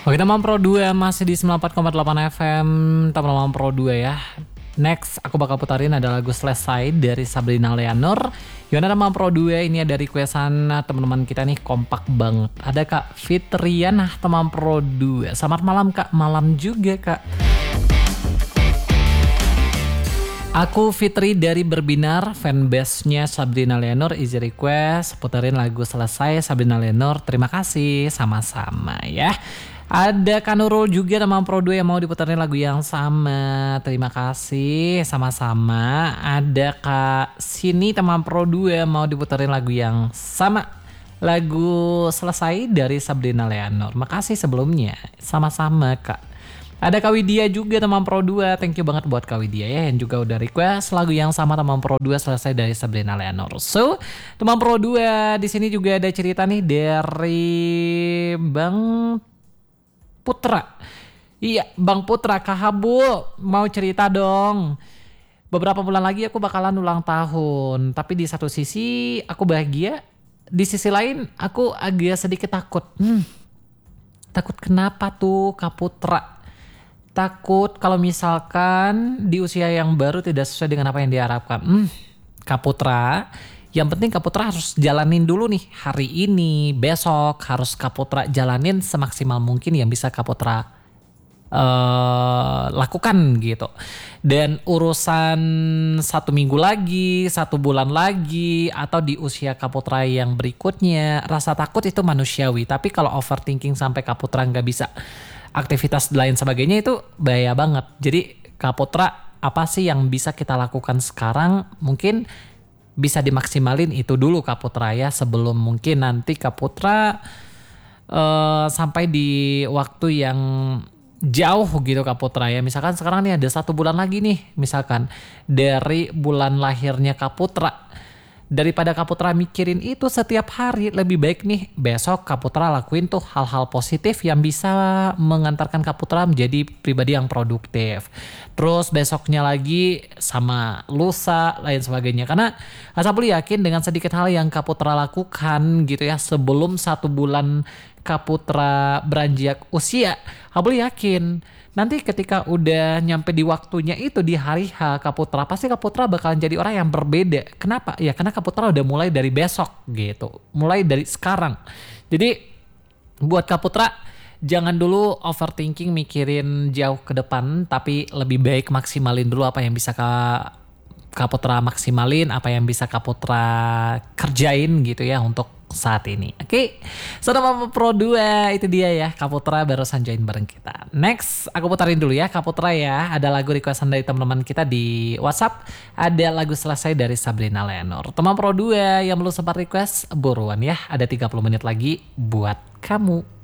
Oke, teman Pro 2 masih di 94,8 FM, teman-teman Pro 2 ya. Next, aku bakal putarin ada lagu Selesai dari Sabrina Leonor. Gimana teman Pro 2, ini ada requestan teman-teman kita nih, kompak banget. Ada Kak Fitriana, teman Pro 2. Selamat malam Kak, malam juga Kak. Aku Fitri dari Berbinar, fanbase-nya Sabrina Leonor, easy request, putarin lagu Selesai Sabrina Leonor. Terima kasih, sama-sama ya. Ada Kanurul juga teman Pro 2 yang mau diputarin lagu yang sama. Terima kasih, sama-sama. Ada Kak Sini teman Pro 2 mau diputarin lagu yang sama. Lagu Selesai dari Sabrina Leonor. Makasih sebelumnya, sama-sama Kak. Ada Kak Widya juga teman Pro 2. Thank you banget buat Kak Widya ya, yang juga udah request lagu yang sama teman Pro 2 Selesai dari Sabrina Leonor. So, teman Pro 2 di sini juga ada cerita nih dari Bang Putra. Iya, Bang Putra, Kak Habu mau cerita dong. Beberapa bulan lagi aku bakalan ulang tahun, tapi di satu sisi aku bahagia, di sisi lain aku agak sedikit takut. Takut kenapa tuh Kak Putra? Takut kalau misalkan di usia yang baru tidak sesuai dengan apa yang diharapkan. Kak Putra, yang penting Kak Putra harus jalanin dulu nih hari ini, besok harus Kak Putra jalanin semaksimal mungkin yang bisa Kak Putra lakukan gitu. Dan urusan 1 minggu lagi, 1 bulan lagi, atau di usia Kak Putra yang berikutnya, rasa takut itu manusiawi. Tapi kalau overthinking sampai Kak Putra nggak bisa aktivitas lain sebagainya, itu bahaya banget. Jadi Kak Putra, apa sih yang bisa kita lakukan sekarang? Mungkin bisa dimaksimalin itu dulu Kak Putra ya, sebelum mungkin nanti Kak Putra sampai di waktu yang jauh gitu Kak Putra ya. Misalkan sekarang nih ada 1 bulan lagi nih misalkan dari bulan lahirnya Kak Putra. Daripada Kak Putra mikirin itu setiap hari, lebih baik nih besok Kak Putra lakuin tuh hal-hal positif yang bisa mengantarkan Kak Putra menjadi pribadi yang produktif. Terus besoknya lagi sama lusa lain sebagainya. Karena Asapul yakin dengan sedikit hal yang Kak Putra lakukan gitu ya sebelum 1 bulan Kak Putra beranjak usia, Asapul yakin nanti ketika udah nyampe di waktunya itu di hari H Kak Putra, pasti Kak Putra bakalan jadi orang yang berbeda. Kenapa? Ya karena Kak Putra udah mulai dari besok gitu. Mulai dari sekarang. Jadi buat Kak Putra, jangan dulu overthinking mikirin jauh ke depan, tapi lebih baik maksimalin dulu apa yang bisa Kak Putra maksimalin, apa yang bisa Kak Putra kerjain gitu ya untuk saat ini. Oke, Saudara Pro 2 itu dia ya, Kak Putra barusan join bareng kita. Next, aku putarin dulu ya Kak Putra ya. Ada lagu requestan dari teman-teman kita di WhatsApp. Ada lagu Selesai dari Sabrina Leonor. Teman Pro 2 yang belum sempat request, buruan ya. Ada 30 menit lagi buat kamu.